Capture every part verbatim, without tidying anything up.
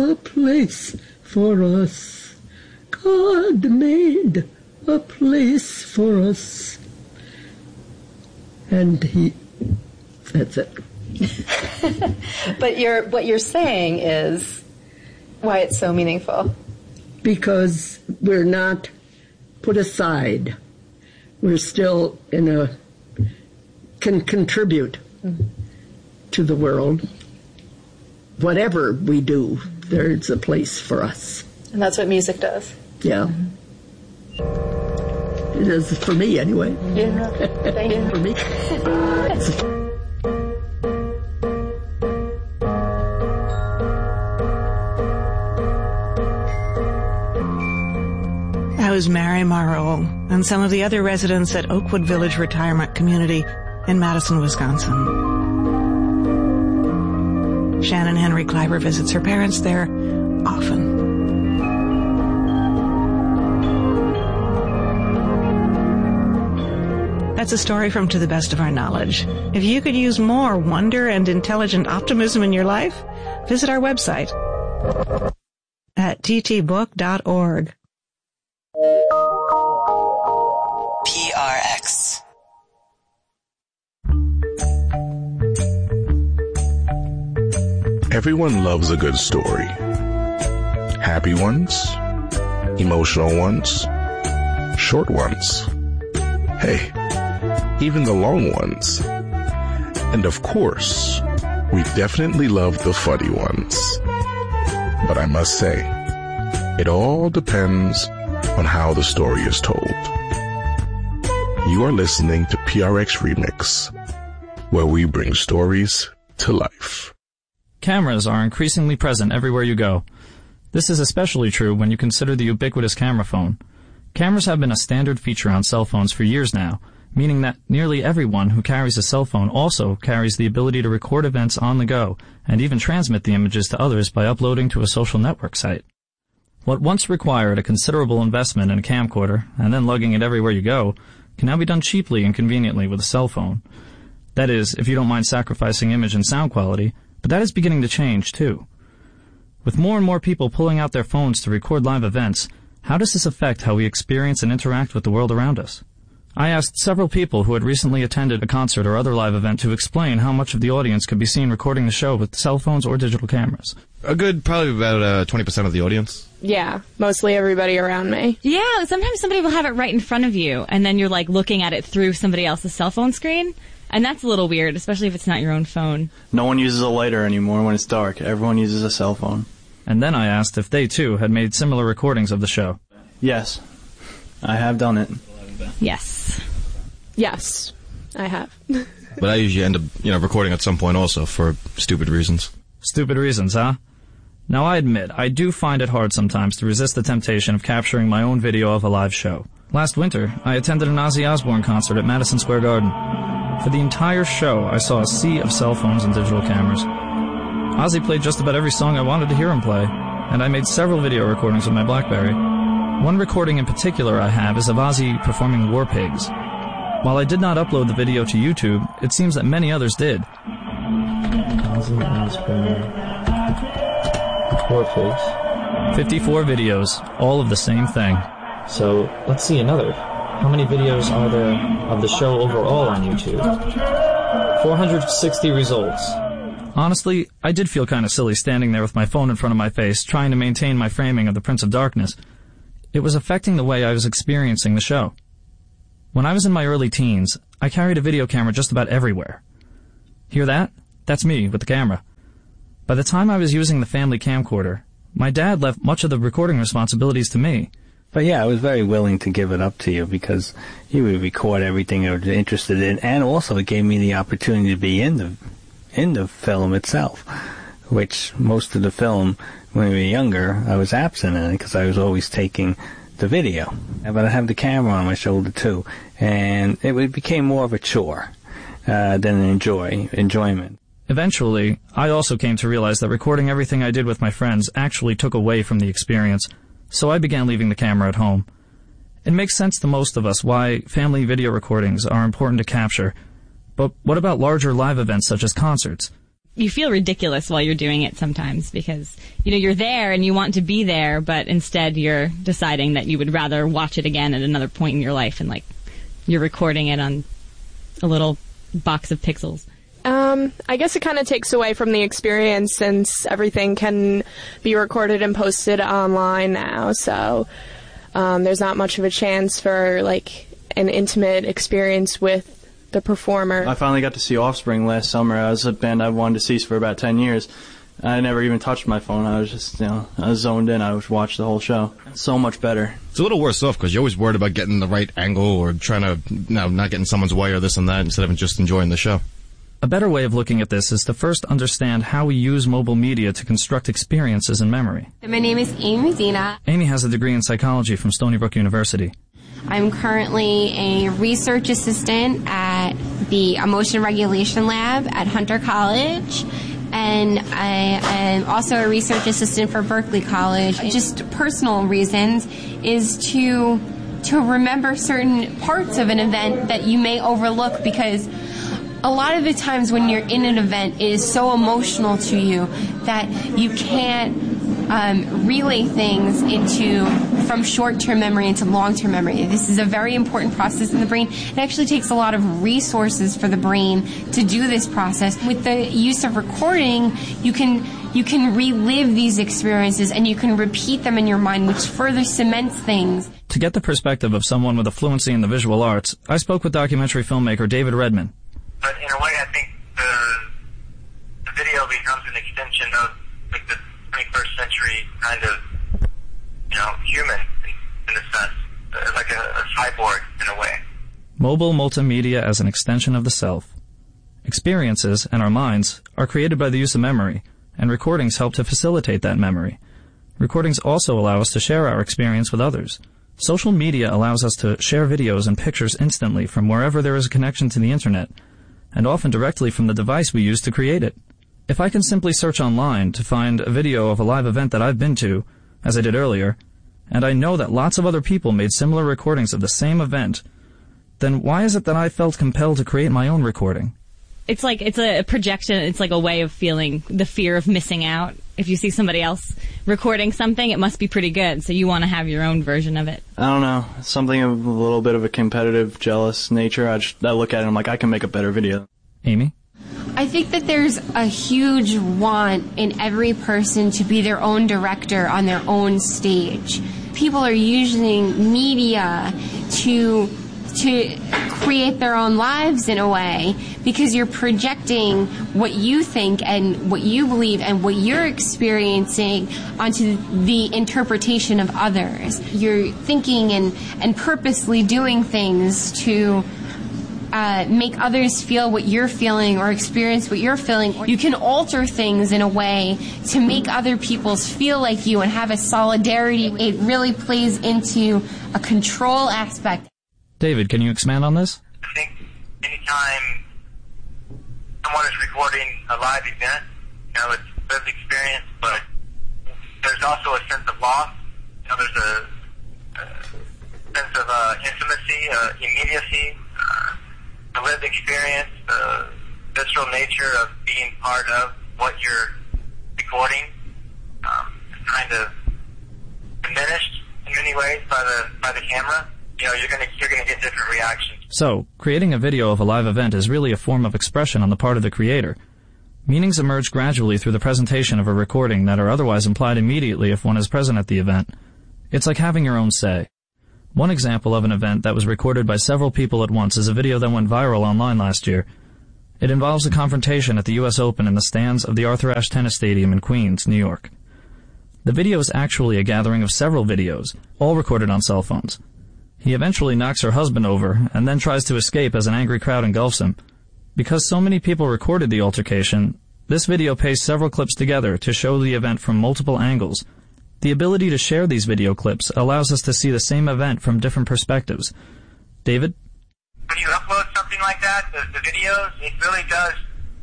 a place for us. God made a place for us. And he, that's it. But you're, what you're saying is why it's so meaningful. Because we're not put aside. We're still in a, can contribute mm-hmm. to the world. Whatever we do, there's a place for us. And that's what music does. Yeah. It is for me, anyway. Yeah. Thank you. For me. That was Mary Morrow and some of the other residents at Oakwood Village Retirement Community in Madison, Wisconsin. Shannon Henry Kleiber visits her parents there often. That's a story from To the Best of Our Knowledge. If you could use more wonder and intelligent optimism in your life, visit our website at t t book dot org. P R X. Everyone loves a good story. Happy ones, emotional ones, short ones. Hey, even the long ones. And of course, we definitely love the funny ones. But I must say, it all depends on how the story is told. You are listening to P R X Remix, where we bring stories to life. Cameras are increasingly present everywhere you go. This is especially true when you consider the ubiquitous camera phone. Cameras have been a standard feature on cell phones for years now, meaning that nearly everyone who carries a cell phone also carries the ability to record events on the go and even transmit the images to others by uploading to a social network site. What once required a considerable investment in a camcorder and then lugging it everywhere you go can now be done cheaply and conveniently with a cell phone. That is, if you don't mind sacrificing image and sound quality, but that is beginning to change too. With more and more people pulling out their phones to record live events, how does this affect how we experience and interact with the world around us? I asked several people who had recently attended a concert or other live event to explain how much of the audience could be seen recording the show with cell phones or digital cameras. A good, probably about uh, twenty percent of the audience. Yeah, mostly everybody around me. Yeah, sometimes somebody will have it right in front of you, and then you're like looking at it through somebody else's cell phone screen. And that's a little weird, especially if it's not your own phone. No one uses a lighter anymore when it's dark. Everyone uses a cell phone. And then I asked if they, too, had made similar recordings of the show. Yes. I have done it. Yes. Yes, I have. But I usually end up, you know, recording at some point also for stupid reasons. Stupid reasons, huh? Now, I admit, I do find it hard sometimes to resist the temptation of capturing my own video of a live show. Last winter, I attended an Ozzy Osbourne concert at Madison Square Garden. For the entire show, I saw a sea of cell phones and digital cameras. Ozzy played just about every song I wanted to hear him play, and I made several video recordings with my BlackBerry. One recording in particular I have is of Ozzy performing War Pigs. While I did not upload the video to YouTube, it seems that many others did. Ozzy Osbourne. War Pigs. fifty-four videos, all of the same thing. So, let's see another. How many videos are there of the show overall on YouTube? four hundred sixty results. Honestly, I did feel kind of silly standing there with my phone in front of my face, trying to maintain my framing of the Prince of Darkness. It was affecting the way I was experiencing the show. When I was in my early teens, I carried a video camera just about everywhere. Hear that? That's me, with the camera. By the time I was using the family camcorder, my dad left much of the recording responsibilities to me. But yeah, I was very willing to give it up to you because you would record everything I was interested in, and also it gave me the opportunity to be in the in the film itself, which most of the film, when we were younger, I was absent in it because I was always taking the video. But I have the camera on my shoulder too, and it became more of a chore uh, than an enjoy enjoyment. Eventually, I also came to realize that recording everything I did with my friends actually took away from the experience. So I began leaving the camera at home. It makes sense to most of us why family video recordings are important to capture. But what about larger live events such as concerts? you feel ridiculous while you're doing it sometimes because, you know, you're there and you want to be there, but instead you're deciding that you would rather watch it again at another point in your life and, like, you're recording it on a little box of pixels. Um, I guess it kind of takes away from the experience since everything can be recorded and posted online now, so um, there's not much of a chance for, like, an intimate experience with the performer. I finally got to see Offspring last summer. I was a band I wanted to see for about ten years. I never even touched my phone. I was just, you know, I was zoned in. I would watch the whole show. So much better. It's a little worse off because you're always worried about getting the right angle or trying to, you know, not getting someone's way or this and that instead of just enjoying the show. A better way of looking at this is to first understand how we use mobile media to construct experiences in memory. My name is Amy Zena. Amy has a degree in psychology from Stony Brook University. I'm currently a research assistant at the Emotion Regulation Lab at Hunter College, and I am also a research assistant for Berkeley College. Just personal reasons is to to remember certain parts of an event that you may overlook because a lot of the times when you're in an event, it is so emotional to you that you can't um, relay things into from short-term memory into long-term memory. This is a very important process in the brain. It actually takes a lot of resources for the brain to do this process. With the use of recording, you can you can relive these experiences and you can repeat them in your mind, which further cements things. To get the perspective of someone with a fluency in the visual arts, I spoke with documentary filmmaker David Redman. But in a way, I think the, the video becomes an extension of like the twenty-first century kind of, you know, human in, in a sense, uh, like a, a cyborg in a way. Mobile multimedia as an extension of the self. Experiences, and our minds, are created by the use of memory, and recordings help to facilitate that memory. Recordings also allow us to share our experience with others. Social media allows us to share videos and pictures instantly from wherever there is a connection to the internet, and often directly from the device we use to create it. If I can simply search online to find a video of a live event that I've been to, as I did earlier, and I know that lots of other people made similar recordings of the same event, then why is it that I felt compelled to create my own recording? It's like, it's a projection, it's like a way of feeling the fear of missing out. If you see somebody else recording something, it must be pretty good, so you want to have your own version of it. I don't know. Something of a little bit of a competitive, jealous nature. I, just, I look at it and I'm like, I can make a better video. Amy? I think that there's a huge want in every person to be their own director on their own stage. People are using media to to create their own lives in a way because you're projecting what you think and what you believe and what you're experiencing onto the interpretation of others. You're thinking and, and purposely doing things to Uh, make others feel what you're feeling or experience what you're feeling. You can alter things in a way to make other people feel like you and have a solidarity. It really plays into a control aspect. David, can you expand on this? I think anytime someone is recording a live event, you know, it's a lived experience, but there's also a sense of loss. You know, there's a, a sense of uh, intimacy, uh, immediacy, uh, the lived experience, the visceral nature of being part of what you're recording, um, is kind of diminished in many ways by the by the camera. You know, you're gonna you're gonna get different reactions. So, creating a video of a live event is really a form of expression on the part of the creator. Meanings emerge gradually through the presentation of a recording that are otherwise implied immediately if one is present at the event. It's like having your own say. One example of an event that was recorded by several people at once is a video that went viral online last year. It involves a confrontation at the U S Open in the stands of the Arthur Ashe Tennis Stadium in Queens, New York. The video is actually a gathering of several videos, all recorded on cell phones. He eventually knocks her husband over and then tries to escape as an angry crowd engulfs him. Because so many people recorded the altercation, this video pastes several clips together to show the event from multiple angles. The ability to share these video clips allows us to see the same event from different perspectives. David? When you upload something like that, the, the videos, it really does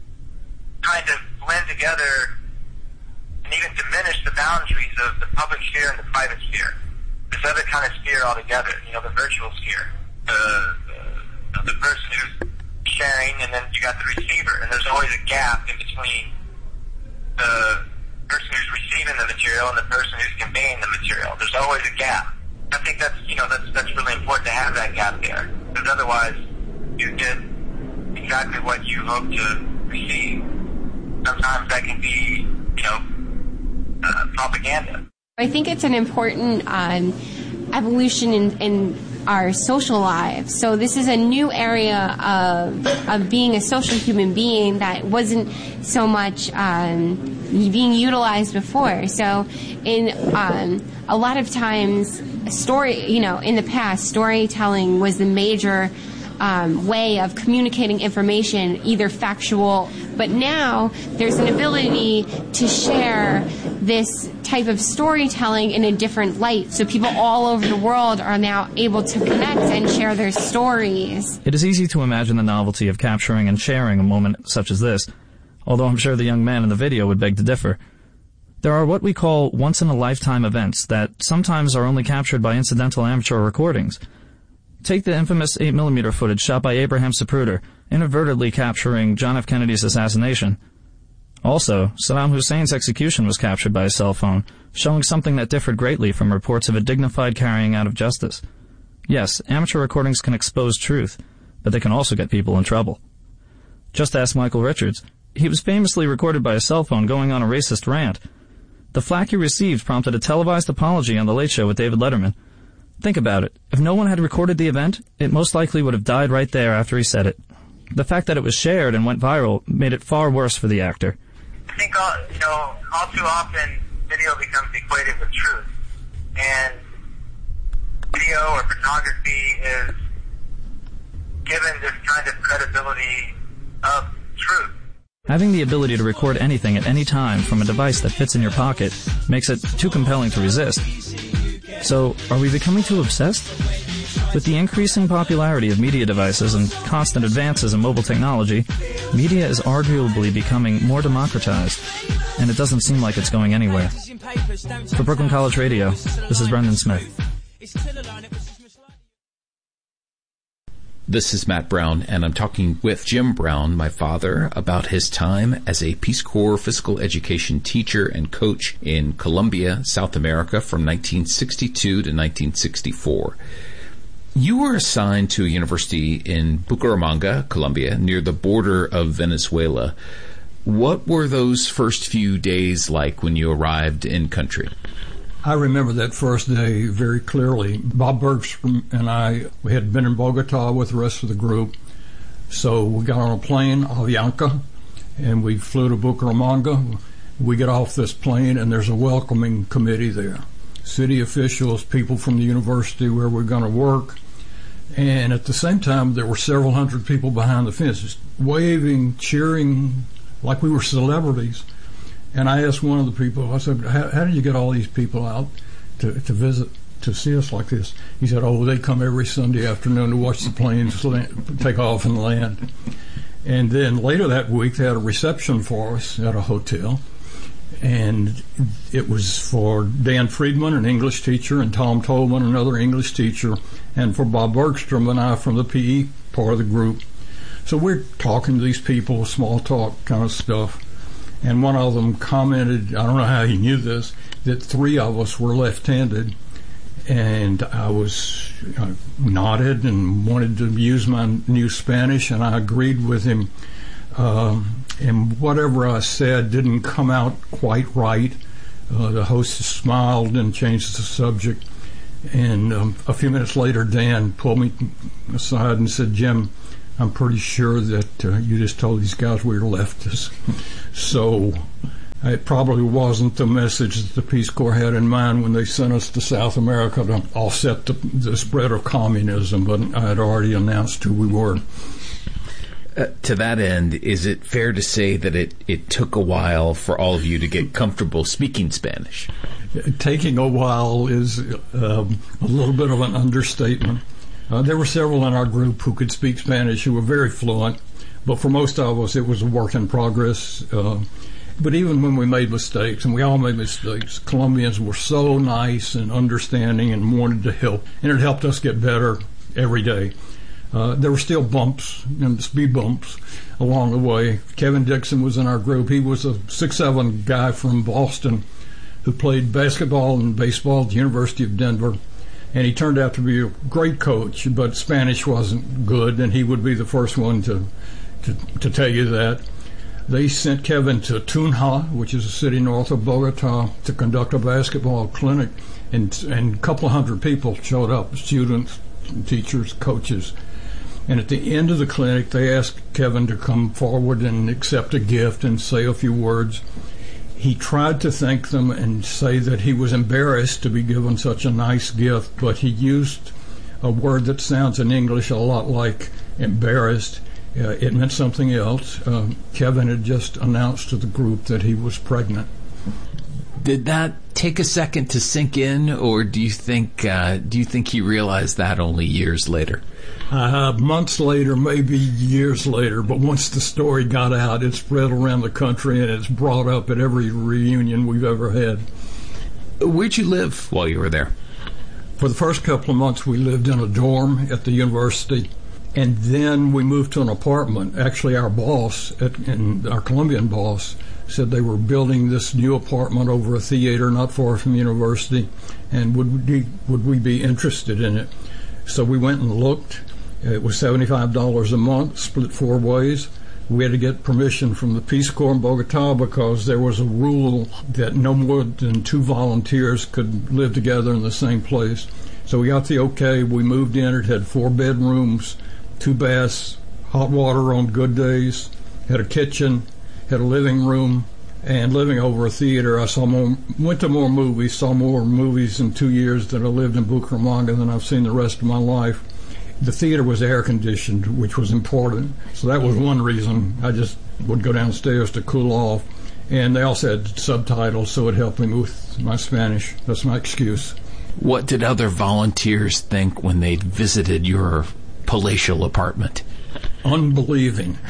kind of blend together and even diminish the boundaries of the public sphere and the private sphere. This other kind of sphere altogether, you know, the virtual sphere. The, the, the person who's sharing, and then you got the receiver, and there's always a gap in between the person who's receiving the material and the person who's conveying the material. There's always a gap. I think that's, you know, that's, that's really important to have that gap there. Because otherwise, you get exactly what you hope to receive. Sometimes that can be, you know, uh, propaganda. I think it's an important um, evolution in, in our social lives. So this is a new area of of being a social human being that wasn't so much um, being utilized before. So in um, a lot of times, story, you know, in the past, storytelling was the major Um, way of communicating information, either factual, but now there's an ability to share this type of storytelling in a different light. So people all over the world are now able to connect and share their stories. It is easy to imagine the novelty of capturing and sharing a moment such as this, although I'm sure the young man in the video would beg to differ. There are what we call once-in-a-lifetime events that sometimes are only captured by incidental amateur recordings. Take the infamous eight millimeter footage shot by Abraham Zapruder, inadvertently capturing John F. Kennedy's assassination. Also, Saddam Hussein's execution was captured by a cell phone, showing something that differed greatly from reports of a dignified carrying out of justice. Yes, amateur recordings can expose truth, but they can also get people in trouble. Just ask Michael Richards. He was famously recorded by a cell phone going on a racist rant. The flack he received prompted a televised apology on The Late Show with David Letterman. Think about it. If no one had recorded the event, it most likely would have died right there after he said it. The fact that it was shared and went viral made it far worse for the actor. I think, all, you know, all too often video becomes equated with truth. And video or photography is given this kind of credibility of truth. Having the ability to record anything at any time from a device that fits in your pocket makes it too compelling to resist. So, are we becoming too obsessed? With the increasing popularity of media devices and constant advances in mobile technology, media is arguably becoming more democratized, and it doesn't seem like it's going anywhere. For Brooklyn College Radio, this is Brendan Smith. This is Matt Brown, and I'm talking with Jim Brown, my father, about his time as a Peace Corps physical education teacher and coach in Colombia, South America, from nineteen sixty-two to nineteen sixty-four. You were assigned to a university in Bucaramanga, Colombia, near the border of Venezuela. What were those first few days like when you arrived in country? I remember that first day very clearly. Bob Bergstrom and I, we had been in Bogota with the rest of the group. So we got on a plane, Avianca, and we flew to Bucaramanga. We get off this plane, and there's a welcoming committee there. City officials, people from the university where we're going to work. And at the same time, there were several hundred people behind the fences, waving, cheering, like we were celebrities. And I asked one of the people, I said, how, how did you get all these people out to, to visit, to see us like this? He said, oh, they come every Sunday afternoon to watch the planes land, take off and land. And then later that week, they had a reception for us at a hotel. And it was for Dan Friedman, an English teacher, and Tom Tolman, another English teacher, and for Bob Bergstrom and I from the P E part of the group. So we're talking to these people, small talk kind of stuff. And one of them commented, I don't know how he knew this, that three of us were left-handed. And I was I nodded and wanted to use my new Spanish, and I agreed with him. Um, and whatever I said didn't come out quite right. Uh, the host smiled and changed the subject. And um, a few minutes later, Dan pulled me aside and said, Jim, I'm pretty sure that uh, you just told these guys we were leftists. So it probably wasn't the message that the Peace Corps had in mind when they sent us to South America to offset the, the spread of communism, but I had already announced who we were. Uh, to that end, is it fair to say that it, it took a while for all of you to get comfortable speaking Spanish? Taking a while is um, a little bit of an understatement. Uh, there were several in our group who could speak Spanish who were very fluent, but for most of us it was a work in progress. Uh, but even when we made mistakes, and we all made mistakes, Colombians were so nice and understanding and wanted to help, and it helped us get better every day. Uh, there were still bumps, you know, speed bumps along the way. Kevin Dixon was in our group. He was a six seven guy from Boston who played basketball and baseball at the University of Denver. And he turned out to be a great coach, but Spanish wasn't good, and he would be the first one to to, to tell you that. They sent Kevin to Tunja, which is a city north of Bogota, to conduct a basketball clinic, and, and a couple of hundred people showed up, students, teachers, coaches. And at the end of the clinic, they asked Kevin to come forward and accept a gift and say a few words. He tried to thank them and say that he was embarrassed to be given such a nice gift, but he used a word that sounds in English a lot like embarrassed. Uh, it meant something else. Uh, Kevin had just announced to the group that he was pregnant. Did that take a second to sink in, or do you think uh, do you think he realized that only years later? Uh, months later, maybe years later, but once the story got out, it spread around the country, and it's brought up at every reunion we've ever had. Where'd you live while you were there? For the first couple of months, we lived in a dorm at the university, and then we moved to an apartment. Actually, our boss, at, and our Colombian boss, said they were building this new apartment over a theater not far from the university, and would we, would we be interested in it? So we went and looked. It was seventy-five dollars a month, split four ways. We had to get permission from the Peace Corps in Bogota because there was a rule that no more than two volunteers could live together in the same place. So we got the okay. We moved in. It had four bedrooms, two baths, hot water on good days, had a kitchen, had a living room, and living over a theater. I saw more, went to more movies, saw more movies in two years that I lived in Bucaramanga than I've seen the rest of my life. The theater was air conditioned, which was important. So that was one reason I just would go downstairs to cool off. And they also had subtitles, so it helped me with my Spanish. That's my excuse. What did other volunteers think when they visited your palatial apartment? Unbelieving.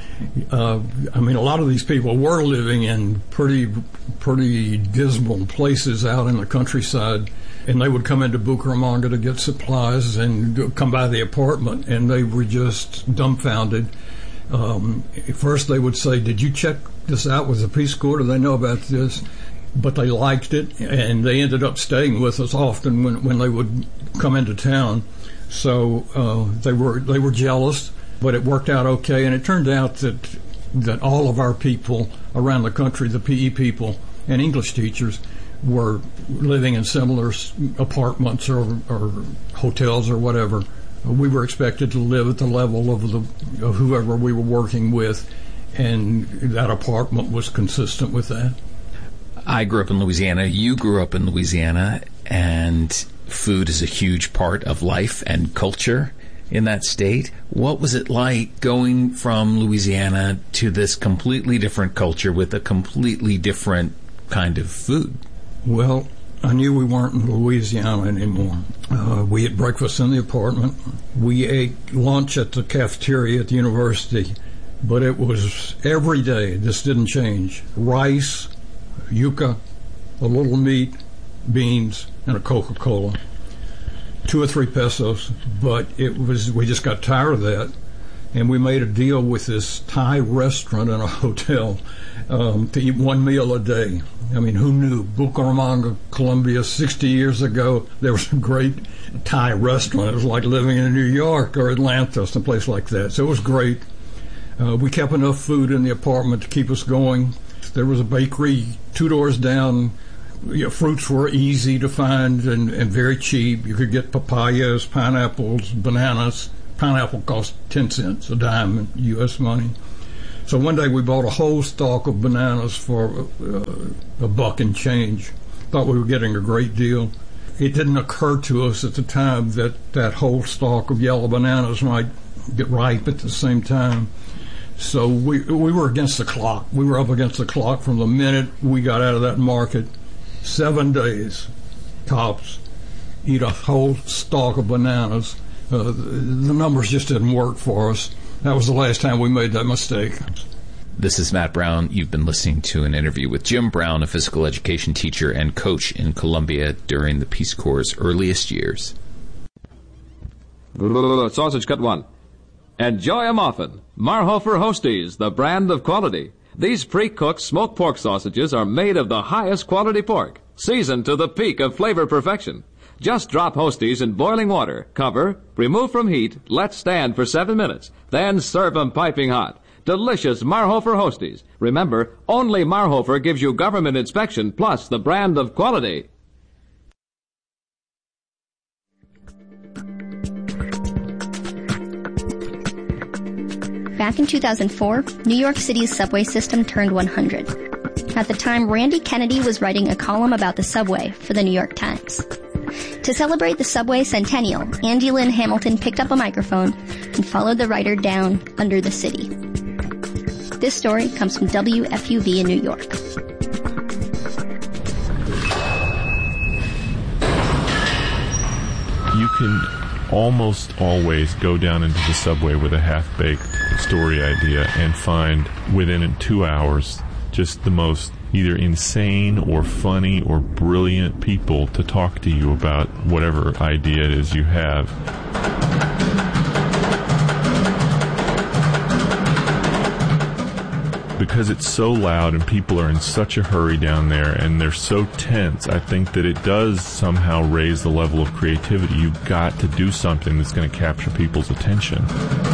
Uh, I mean, a lot of these people were living in pretty, pretty dismal places out in the countryside, and they would come into Bucaramanga to get supplies and come by the apartment, and they were just dumbfounded. Um, first, they would say, "Did you check this out with the Peace Corps? Do they know about this?" But they liked it, and they ended up staying with us often when when they would come into town. So uh, they were they were jealous. But it worked out okay, and it turned out that that all of our people around the country, the P E people and English teachers, were living in similar apartments or, or hotels or whatever. We were expected to live at the level of the of whoever we were working with, and that apartment was consistent with that. I grew up in Louisiana. You grew up in Louisiana, and food is a huge part of life and culture in that state. What was it like going from Louisiana to this completely different culture with a completely different kind of food? Well, I knew we weren't in Louisiana anymore. Uh, we ate breakfast in the apartment. We ate lunch at the cafeteria at the university, but it was every day. This didn't change. Rice, yuca, a little meat, beans, and a Coca-Cola. Two or three pesos, but it was, we just got tired of that, and we made a deal with this Thai restaurant in a hotel um, to eat one meal a day. I mean, who knew? Bucaramanga, Colombia, sixty years ago, there was a great Thai restaurant. It was like living in New York or Atlanta, some place like that. So it was great. Uh, we kept enough food in the apartment to keep us going. There was a bakery two doors down. You know, fruits were easy to find and, and very cheap. You could get papayas, pineapples, bananas. Pineapple cost ten cents a dime in U S money. So one day we bought a whole stalk of bananas for uh, a buck and change. Thought we were getting a great deal. It didn't occur to us at the time that that whole stalk of yellow bananas might get ripe at the same time. So we we were against the clock. We were up against the clock from the minute we got out of that market. Seven days, tops, eat a whole stalk of bananas. Uh, the, the numbers just didn't work for us. That was the last time we made that mistake. This is Matt Brown. You've been listening to an interview with Jim Brown, a physical education teacher and coach in Colombia during the Peace Corps' earliest years. Sausage cut one. Enjoy a muffin. Marhofer Hosties, the brand of quality. These pre-cooked smoked pork sausages are made of the highest quality pork, seasoned to the peak of flavor perfection. Just drop Hosties in boiling water, cover, remove from heat, let stand for seven minutes, then serve them piping hot. Delicious Marhofer Hosties. Remember, only Marhofer gives you government inspection plus the brand of quality. Back in two thousand four, New York City's subway system turned one hundred. At the time, Randy Kennedy was writing a column about the subway for the New York Times. To celebrate the subway centennial, Andy Lynn Hamilton picked up a microphone and followed the writer down under the city. This story comes from W F U V in New York. You can almost always go down into the subway with a half-baked story idea and find within two hours just the most either insane or funny or brilliant people to talk to you about whatever idea it is you have. Because it's so loud and people are in such a hurry down there and they're so tense, I think that it does somehow raise the level of creativity. You've got to do something that's going to capture people's attention.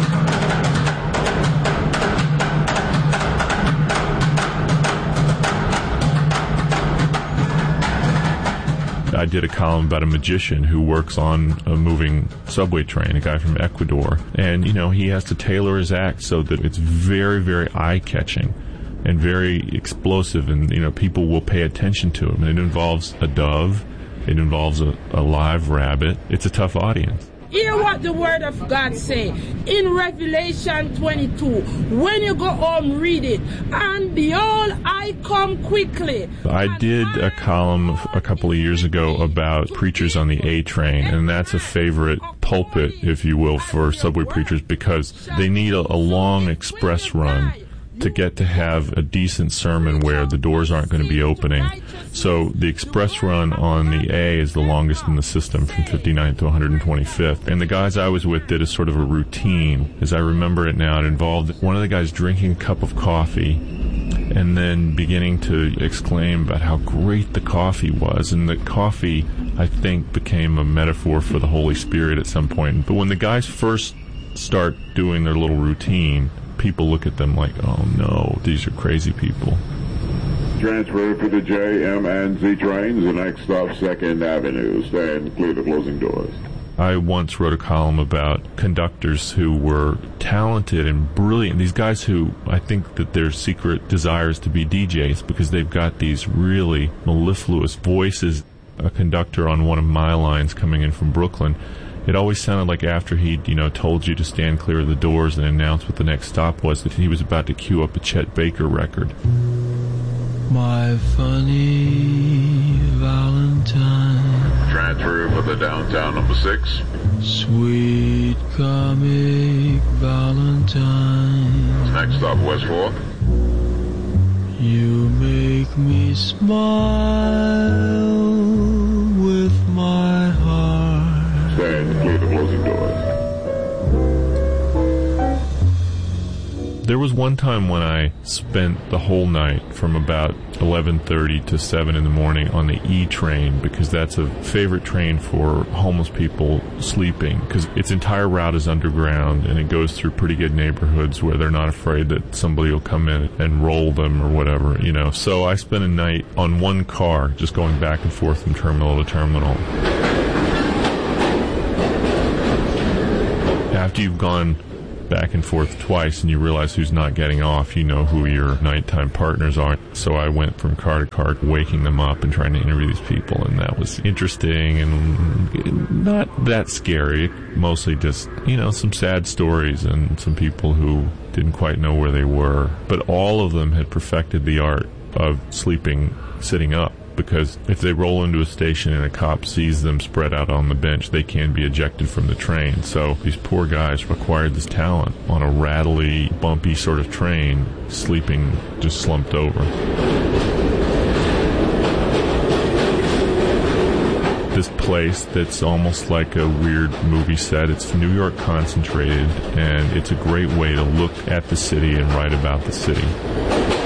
I did a column about a magician who works on a moving subway train, a guy from Ecuador. And, you know, he has to tailor his act so that it's very, very eye-catching and very explosive, and, you know, people will pay attention to him. And it involves a dove. It involves a, a live rabbit. It's a tough audience. Hear what the Word of God say in Revelation twenty-two. When you go home, read it. And behold, I come quickly. I did a column a couple of years ago about preachers on the A train, and that's a favorite pulpit, if you will, for subway preachers because they need a, a long express run to get to have a decent sermon where the doors aren't going to be opening. So the express run on the A is the longest in the system, from fifty-ninth to one hundred twenty-fifth. And the guys I was with did a sort of a routine. As I remember it now, it involved one of the guys drinking a cup of coffee and then beginning to exclaim about how great the coffee was. And the coffee, I think, became a metaphor for the Holy Spirit at some point. But when the guys first start doing their little routine, people look at them like, oh no, these are crazy people. Transfer for the J, M, and Z trains. The next stop, second Avenue. Stand clear to closing doors. I once wrote a column about conductors who were talented and brilliant. These guys who, I think that their secret desire is to be D Js because they've got these really mellifluous voices. A conductor on one of my lines coming in from Brooklyn, it always sounded like after he'd, you know, told you to stand clear of the doors and announced what the next stop was, that he was about to cue up a Chet Baker record. My funny Valentine. Transfer for the downtown number six. Sweet comic Valentine. Next stop, West Fourth. You make me smile with my heart. Stand clear to closing doors. There was one time when I spent the whole night from about eleven thirty to seven in the morning on the E train, because that's a favorite train for homeless people sleeping, because its entire route is underground and it goes through pretty good neighborhoods where they're not afraid that somebody will come in and roll them or whatever, you know. So I spent a night on one car just going back and forth from terminal to terminal. After you've gone back and forth twice and you realize who's not getting off, you know who your nighttime partners are. So I went from car to car, waking them up and trying to interview these people, and that was interesting and not that scary. Mostly just, you know, some sad stories and some people who didn't quite know where they were. But all of them had perfected the art of sleeping sitting up, because if they roll into a station and a cop sees them spread out on the bench, they can be ejected from the train. So these poor guys acquired this talent on a rattly, bumpy sort of train, sleeping just slumped over. this place that's almost like a weird movie set. It's New York concentrated, and it's a great way to look at the city and write about the city.